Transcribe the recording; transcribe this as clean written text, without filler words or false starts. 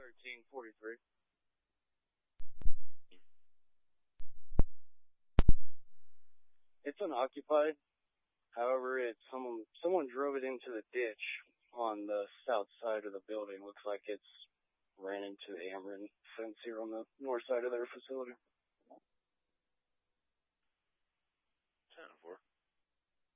1343. It's unoccupied. However, someone drove it into the ditch on the south side of the building. Looks like it's ran into the Ameren fence here on the north side of their facility.